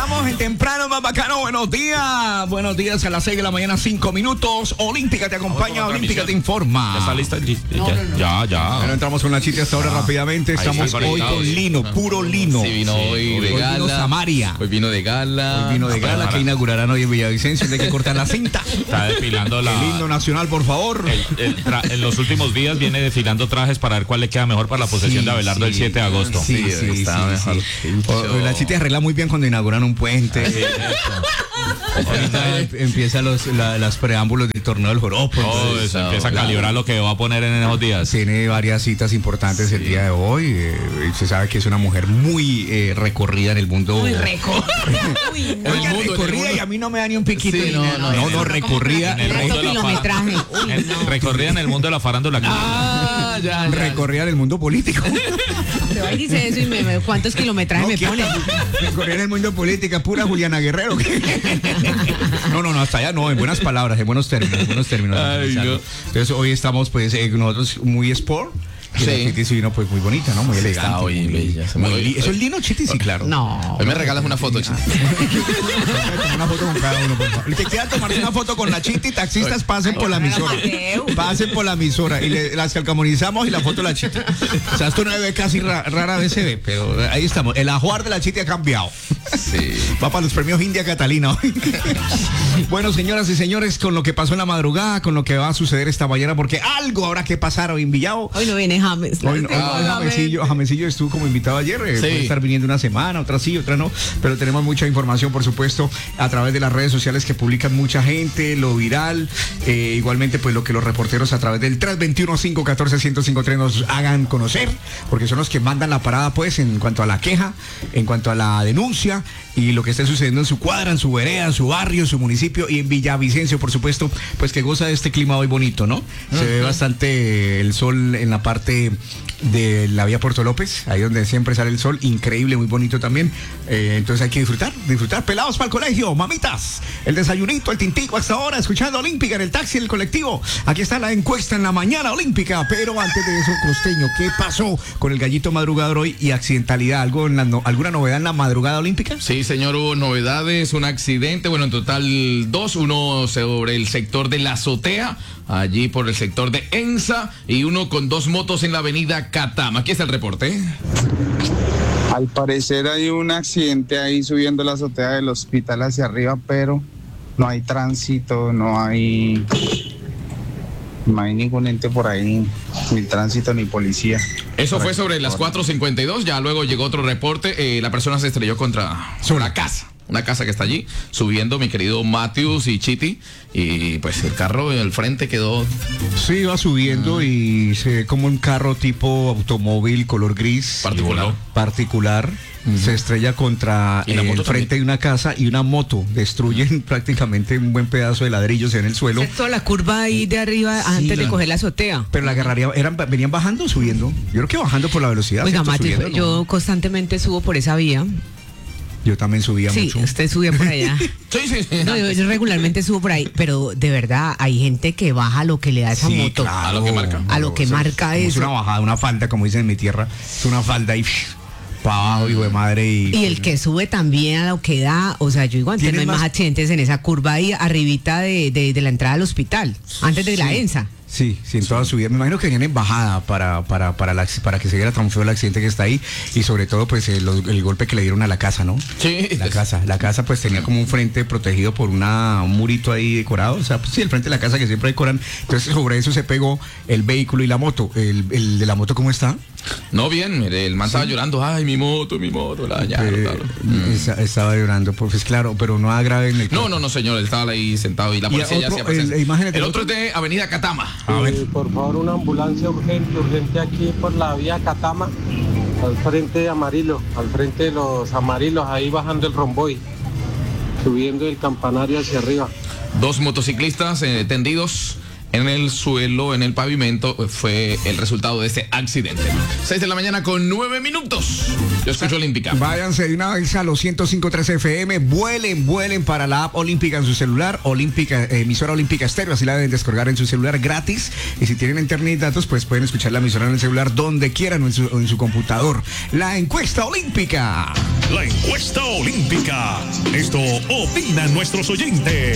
Estamos en temprano, más bacano. Buenos días. Buenos días a las 6 de la mañana, 5 minutos. Olímpica te acompaña, Olímpica te informa. ¿Ya está lista? Ya. Bueno, entramos con la chiste hasta ahora rápidamente. Estamos hoy con lino, puro lino. Sí, vino hoy de gala. Vino Samaria. Hoy vino de gala. Hoy vino de gala que inaugurarán hoy en Villavicencio. Hay que cortar la cinta. Está desfilando El himno nacional, por favor. En los últimos días viene desfilando trajes para ver cuál le queda mejor para la posesión de Abelardo el 7 de agosto. Sí, está mejor. La chiste arregla muy bien cuando inauguran un puente. Ahorita empiezan los preámbulos del torneo del joropo. Eso empieza a calibrar lo que va a poner en esos días. Tiene varias citas importantes el día de hoy. Se sabe que es una mujer muy recorrida en el mundo. Muy recorrida. Oiga, recorrida y a mí no me da ni un piquito. Sí, no, recorrida. En el mundo de kilometraje. Recorrida en el mundo de la farándula. Ya. Recorrida en el mundo político. Pero ahí dice eso y ¿cuántos kilometrajes me pone? Recorrida en el mundo político, pura Juliana Guerrero. No, hasta allá no, en buenas palabras, en buenos términos. Ay, no. Entonces hoy estamos pues nosotros muy sport. Sí. La Chiti sí vino pues muy bonita, ¿no? Muy elegante. Está hoy bella. ¿Eso es lino, Chiti? Sí, claro. No. Hoy me regalas una foto, Chiti. Una foto con cada uno, por favor. El que quiera tomarse una foto con la Chiti, taxistas, pasen por la emisora. Pasen por la emisora y las calcamonizamos y la foto de la Chiti. O sea, esto no se ve casi rara vez se ve, pero ahí estamos. El ajuar de la Chiti ha cambiado. Sí. Va para los premios India Catalina hoy. Bueno, señoras y señores, con lo que pasó en la madrugada, con lo que va a suceder esta mañana, porque algo habrá que pasar hoy en Villavo. Hoy no viene James. Hoy Jamecillo estuvo como invitado ayer. Puede estar viniendo una semana, otra sí, otra no. Pero tenemos mucha información, por supuesto, a través de las redes sociales que publican mucha gente, lo viral. Igualmente, pues lo que los reporteros a través del 321-514-1053 nos hagan conocer, porque son los que mandan la parada, pues, en cuanto a la queja, en cuanto a la denuncia y lo que esté sucediendo en su cuadra, en su vereda, en su barrio, en su municipio y en Villavicencio, por supuesto, pues que goza de este clima hoy bonito, ¿no? Se ve bastante el sol en la parte de la vía Puerto López, ahí donde siempre sale el sol, increíble, muy bonito también. Entonces hay que disfrutar, pelados para el colegio, mamitas, el desayunito, el tintico hasta ahora, escuchando Olímpica en el taxi, en el colectivo. Aquí está la encuesta en la mañana Olímpica, pero antes de eso, Costeño, ¿qué pasó con el gallito madrugador hoy y accidentalidad? ¿Alguna novedad en la madrugada olímpica? Sí, señor, hubo novedades, un accidente, bueno, en total 2, uno sobre el sector de la azotea, allí por el sector de Ensa, y uno con 2 motos en la avenida Catama. Aquí está el reporte. Al parecer hay un accidente ahí subiendo la azotea del hospital hacia arriba, pero no hay tránsito, no hay ningún ente por ahí, ni tránsito ni policía. Eso fue sobre las 4:52, ya luego llegó otro reporte, la persona se estrelló contra la casa. Una casa que está allí, subiendo mi querido Matthews y Chiti, y pues el carro en el frente quedó. Sí, iba subiendo y se ve como un carro tipo automóvil color gris. Particular. Se estrella contra el frente también de una casa y una moto. Destruyen prácticamente un buen pedazo de ladrillos en el suelo. Toda la curva ahí de arriba antes de coger la azotea. Pero la agarraría, venían bajando o subiendo. Yo creo que bajando por la velocidad. Oiga, Matthews, yo constantemente subo por esa vía. Yo también subía mucho. Sí, usted subía por allá. Sí. No, yo regularmente subo por ahí, pero de verdad hay gente que baja lo que le da esa moto. Claro, a lo que marca. A lo que marca eso. Es una bajada, una falda, como dicen en mi tierra. Es una falda y para abajo, hijo de madre. Y el que sube también a lo que da, o sea, yo digo, antes no hay más accidentes en esa curva ahí, arribita de la entrada al hospital, antes de la ENSA. Sí, en toda su vida. Me imagino que venían en bajada para que se viera tan feo el accidente que está ahí y sobre todo pues el golpe que le dieron a la casa, ¿no? Sí. La casa pues tenía como un frente protegido por un murito ahí decorado, o sea, pues, sí, el frente de la casa que siempre decoran. Entonces sobre eso se pegó el vehículo y la moto. ¿El de la moto cómo está? No, bien, mire, el man estaba llorando, ay, mi moto, la dañaron. Estaba llorando, pues claro, pero no agrave en el No, señor, él estaba ahí sentado y la policía ya hacía presencia. El otro es de Avenida Catama. Por favor, una ambulancia urgente aquí por la vía Catama, al frente de Amarillo, al frente de los Amarillos, ahí bajando el Romboy, subiendo el campanario hacia arriba. 2 motociclistas tendidos en el suelo, en el pavimento, fue el resultado de ese accidente. 6 de la mañana con 9 minutos. Yo escucho Olímpica. Váyanse de una vez a los 105.3 FM, vuelen para la app Olímpica en su celular, Olímpica, emisora Olímpica Estéreo, así la deben descargar en su celular gratis. Y si tienen internet y datos, pues pueden escuchar la emisora en el celular donde quieran o en su computador. La encuesta olímpica. La encuesta olímpica. Esto opinan nuestros oyentes.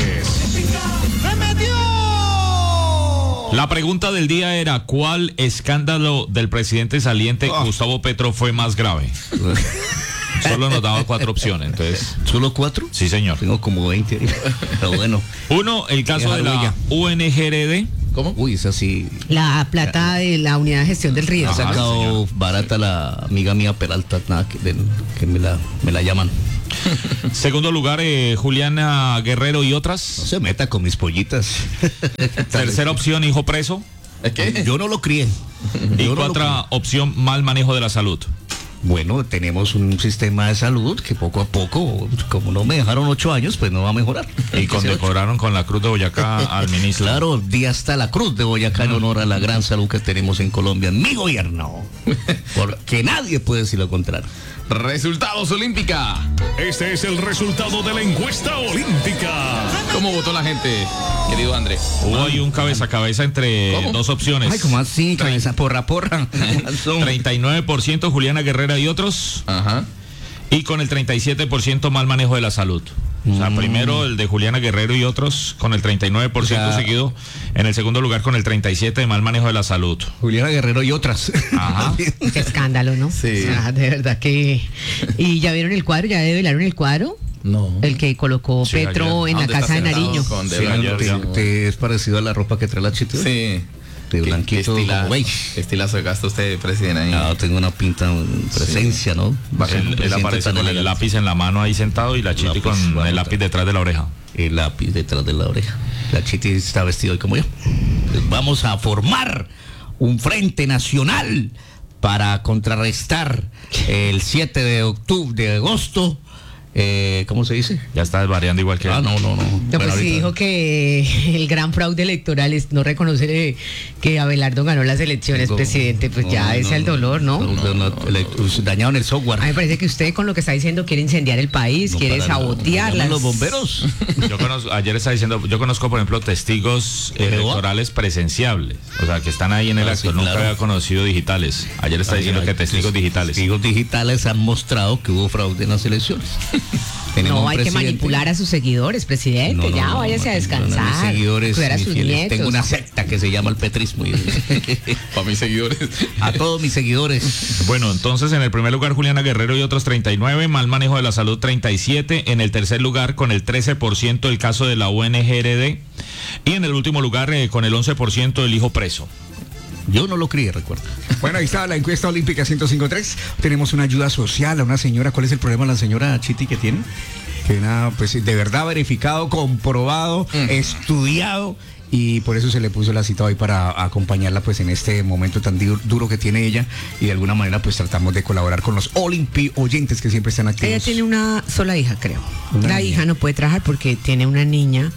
La pregunta del día era: ¿cuál escándalo del presidente saliente Gustavo Petro fue más grave? Solo nos daba 4 opciones, entonces. ¿Solo 4? Sí, señor. Tengo como 20. Pero bueno. 1, el caso de la UNGRD. ¿Cómo? Uy, es así. La plata de la unidad de gestión del río. Ha sacado barata la amiga mía Peralta, nada que me la llaman. Segundo lugar, Juliana Guerrero y otras. No se meta con mis pollitas. Tercera opción, hijo preso. ¿Es qué? Yo no lo crié. Y cuarta opción, mal manejo de la salud. Bueno, tenemos un sistema de salud que poco a poco, como no me dejaron 8 años, pues no va a mejorar. Y condecoraron con la Cruz de Boyacá al ministro. Claro, día está la Cruz de Boyacá en honor a la gran salud que tenemos en Colombia, en mi gobierno. Porque nadie puede decir lo contrario. Resultados Olímpica. Este es el resultado de la encuesta olímpica. ¿Cómo votó la gente, querido Andrés? Hubo ahí un cabeza a cabeza entre dos opciones. Ay, ¿cómo así? Cabeza, porra. 39% Juliana Guerrera y otros. Ajá. Y con el 37% mal manejo de la salud. O sea, primero el de Juliana Guerrero y otros con el 39% seguido. En el segundo lugar con el 37% de mal manejo de la salud. Juliana Guerrero y otras. Ajá. Qué escándalo, ¿no? Sí. O sea, de verdad que... ¿Y ya vieron el cuadro? ¿Ya develaron el cuadro? No. El que colocó Sí, Petro ayer. en la ¿Dónde casa de está Nariño. sentado con Sí, Débora? ¿te es parecido a la ropa que trae la Chiti? Sí. De blanquito, como beige. Estilazo gasta usted, presidente. Ahí. No, tengo una pinta, presencia, ¿no? Él aparece con el lápiz en la mano ahí sentado y la Chiti con el lápiz detrás de la oreja. El lápiz detrás de la oreja. La Chiti está vestido hoy como yo. Pues vamos a formar un frente nacional para contrarrestar el 7 de agosto. ¿Cómo se dice? Ya está desvariando igual que él. No. No, Bueno, pues sí ahorita- dijo que el gran fraude electoral es no reconocer que Abelardo ganó las elecciones, presidente. Pues ya es el dolor, ¿no? Dañaron el software. A mí me parece que usted con lo que está diciendo quiere incendiar el país, No, quiere para nada. sabotear ¿Llaman las... los bomberos? Ayer estaba diciendo, yo conozco por ejemplo testigos electorales presenciables, o sea que están ahí en el acto, sí, nunca claro. había conocido digitales. Ayer está diciendo que testigos digitales. Testigos digitales han mostrado que hubo fraude en las elecciones. Tenemos No, un hay que presidente- manipular a sus seguidores, presidente. Ya váyase a descansar. Mis seguidores, cuidar a mis sus fieles. nietos. Tengo una secta que se llama el petrismo. Para mis seguidores. A todos mis seguidores. Bueno, entonces en el primer lugar Juliana Guerrero y otros 39, mal manejo de la salud 37, en el tercer lugar con el 13% el caso de la UNGRD y en el último lugar con el 11% el hijo preso. Yo no lo crié, recuerda. Bueno, ahí está la encuesta olímpica 105.3. Tenemos una ayuda social a una señora. ¿Cuál es el problema de la señora Chiti que tiene? Que nada, pues de verdad verificado, comprobado, estudiado. Y por eso se le puso la cita hoy para acompañarla pues en este momento tan duro que tiene ella. Y de alguna manera pues tratamos de colaborar con los Olimpi oyentes que siempre están activos. Ella tiene una sola hija, creo. Una La niña. hija no puede trabajar porque tiene una niña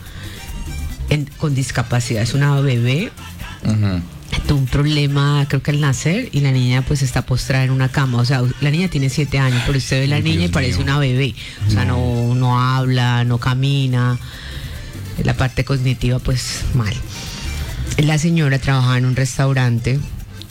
con discapacidad. Es una bebé. Tuvo un problema, creo que al nacer, y la niña pues está postrada en una cama. O sea, la niña tiene 7 años, pero usted ve la niña y parece una bebé. O sea, no habla, no camina. La parte cognitiva pues mal. La señora trabajaba en un restaurante.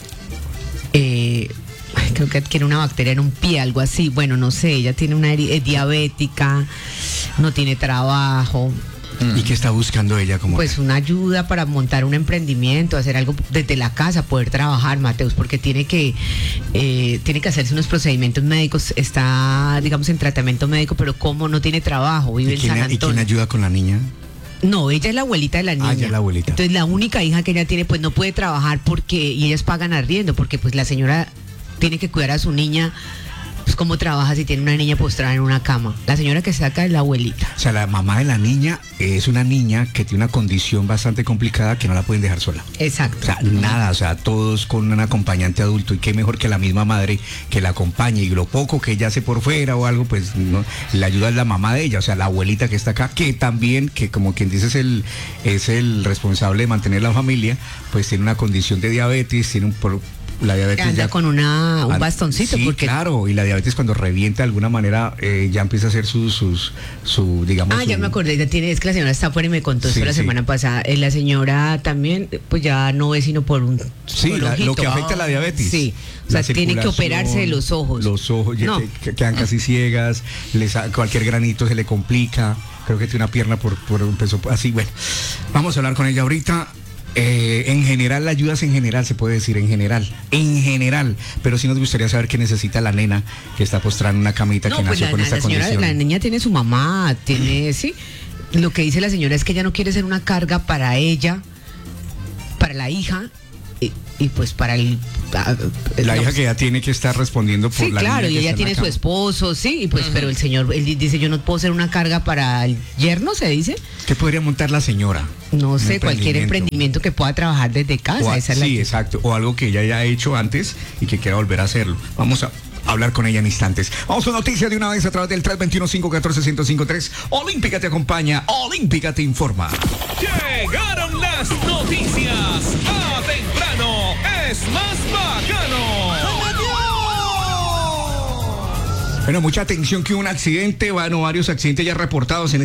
Creo que adquiere una bacteria en un pie, algo así. Bueno, no sé, ella tiene es diabética, no tiene trabajo. ¿Y qué está buscando ella como? Pues una ayuda para montar un emprendimiento, hacer algo desde la casa, poder trabajar, Mateus, porque tiene que hacerse unos procedimientos médicos, está, digamos, en tratamiento médico, pero como no tiene trabajo, vive en San ¿Y quién Antonio. ayuda con la niña? No, ella es la abuelita de la niña. Ah, ya es la abuelita. Entonces la única hija que ella tiene, pues no puede trabajar y ellas pagan arriendo, porque pues la señora tiene que cuidar a su niña pues cómo trabaja si tiene una niña postrada en una cama. La señora que saca es la abuelita. O sea, la mamá de la niña es una niña que tiene una condición bastante complicada que no la pueden dejar sola. Exacto. O sea, nada, o sea, todos con un acompañante adulto, y qué mejor que la misma madre que la acompañe, y lo poco que ella hace por fuera o algo, pues no, la ayuda es la mamá de ella, o sea, la abuelita que está acá, que también, que como quien dice es el responsable de mantener la familia, pues tiene una condición de diabetes, la diabetes anda ya con un bastoncito. Sí, porque... claro, y la diabetes cuando revienta de alguna manera ya empieza a hacer su digamos. Ya me acordé, es que la señora está afuera y me contó esto la semana pasada. La señora también, pues ya no ve sino por un lo que afecta a la diabetes. Sí, o sea, tiene que operarse de los ojos. Los ojos que quedan casi ciegas, cualquier granito se le complica. Creo que tiene una pierna por un peso así. Bueno, vamos a hablar con ella ahorita. En general, la ayuda es en general, se puede decir en general, pero sí nos gustaría saber qué necesita la nena que está postrada en una camita, que nació con esta condición. La niña tiene su mamá, sí. Lo que dice la señora es que ella no quiere ser una carga para ella, para la hija y pues para la hija que ya tiene que estar respondiendo por la niña. Sí, claro, y ella tiene su esposo, sí, y pues pero el señor, él dice, yo no puedo ser una carga para el yerno, se dice. ¿Qué podría montar la señora? No sé, cualquier emprendimiento que pueda trabajar desde casa. Exacto, o algo que ella haya hecho antes y que quiera volver a hacerlo. Vamos a hablar con ella en instantes. Vamos a noticias de una vez a través del 321-514-1053. Olímpica te acompaña, Olímpica te informa. Llegaron las noticias. A temprano es más bacano. Bueno, mucha atención que hubo un accidente, varios accidentes ya reportados en